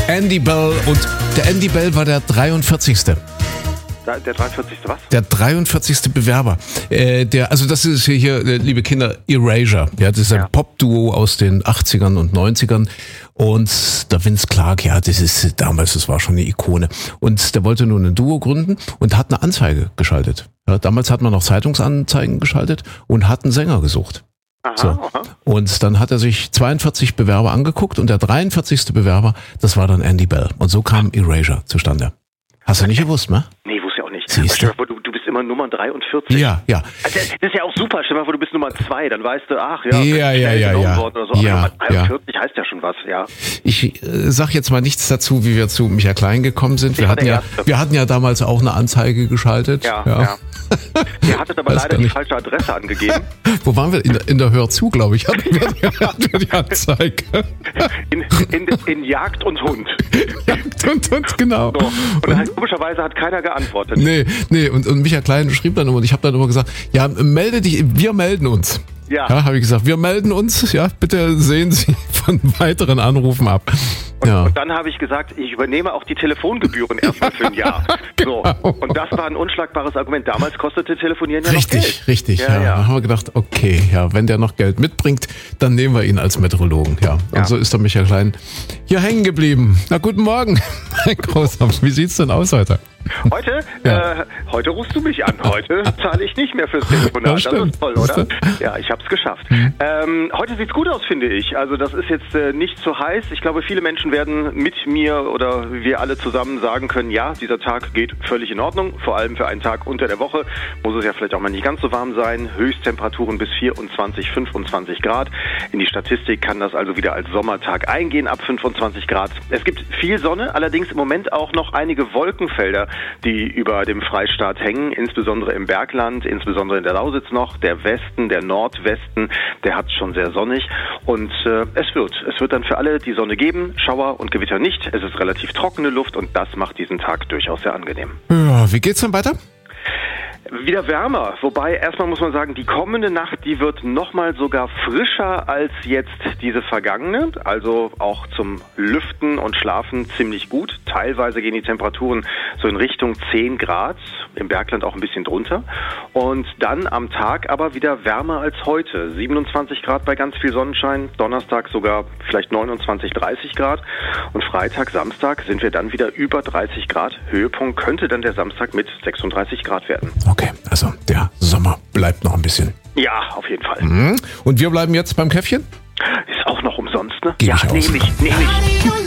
Andy Bell. Und der Andy Bell war der 43. Der 43. was? Der 43. Bewerber. Also das ist hier, liebe Kinder, Erasure. Ja, das ist ein Pop-Duo aus den 80ern und 90ern. Und der Vince Clarke, ja, das war schon eine Ikone. Und der wollte nun ein Duo gründen und hat eine Anzeige geschaltet. Ja, damals hat man noch Zeitungsanzeigen geschaltet und hat einen Sänger gesucht. Aha, so. aha. Und dann hat er sich 42 Bewerber angeguckt und der 43. Bewerber, das war dann Andy Bell. Und so kam Erasure zustande. Hast du nicht gewusst, ne? Nee, wusste ich auch nicht. Siehst Stell dir vor, du bist immer Nummer 43. Ja. Also, das ist ja auch super. Stell dir mal vor, du bist Nummer 2, dann weißt du, ach Ja. Oder so. Ja, Aber 43 heißt ja schon was, ja. Ich sag jetzt mal nichts dazu, wie wir zu Michael Klein gekommen sind. Wir hatten ja damals auch eine Anzeige geschaltet. Ja. Ihr hattet aber leider die falsche Adresse angegeben. Wo waren wir? In der Hör zu, glaube ich, hatten wir die Anzeige. In Jagd und Hund. Jagd und Hund, genau. So. Und komischerweise hat keiner geantwortet. Nee, und Michael Klein schrieb dann immer, und ich habe dann immer gesagt, ja, melde dich, wir melden uns. Ja, habe ich gesagt, wir melden uns, ja, bitte sehen Sie von weiteren Anrufen ab. Und dann habe ich gesagt, ich übernehme auch die Telefongebühren erstmal für ein Jahr. So. Und das war ein unschlagbares Argument. Damals kostete Telefonieren ja noch Geld. Richtig. Ja. Da haben wir gedacht, okay, ja, wenn der noch Geld mitbringt, dann nehmen wir ihn als Meteorologen. Ja. Und so ist der Michael Klein hier hängen geblieben. Na, guten Morgen, mein Großer. Wie sieht's denn aus heute? Heute? Heute rufst du mich an. Heute zahle ich nicht mehr fürs Telefonat. Das ist toll, oder? Ja, ich habe es geschafft. Heute sieht's gut aus, finde ich. Also das ist jetzt nicht so heiß. Ich glaube, viele Menschen werden mit mir oder wir alle zusammen sagen können, ja, dieser Tag geht völlig in Ordnung. Vor allem für einen Tag unter der Woche muss es ja vielleicht auch mal nicht ganz so warm sein. Höchsttemperaturen bis 24, 25 Grad. In die Statistik kann das also wieder als Sommertag eingehen, ab 25 Grad. Es gibt viel Sonne, allerdings im Moment auch noch einige Wolkenfelder, die über dem Freistaat hängen, insbesondere im Bergland, insbesondere in der Lausitz noch. Der Westen, der Nordwesten, der hat schon sehr sonnig. Und es wird dann für alle die Sonne geben, Schauer und Gewitter nicht. Es ist relativ trockene Luft und das macht diesen Tag durchaus sehr angenehm. Ja, wie geht's dann weiter? Wieder wärmer, wobei erstmal muss man sagen, die kommende Nacht, die wird nochmal sogar frischer als jetzt diese vergangene, also auch zum Lüften und Schlafen ziemlich gut. Teilweise gehen die Temperaturen so in Richtung 10 Grad, im Bergland auch ein bisschen drunter. Und dann am Tag aber wieder wärmer als heute, 27 Grad bei ganz viel Sonnenschein, Donnerstag sogar vielleicht 29, 30 Grad und Freitag, Samstag sind wir dann wieder über 30 Grad. Höhepunkt könnte dann der Samstag mit 36 Grad werden. Okay, also der Sommer bleibt noch ein bisschen. Ja, auf jeden Fall. Und wir bleiben jetzt beim Käffchen? Ist auch noch umsonst, ne? Geh ich aus. Nehme ich.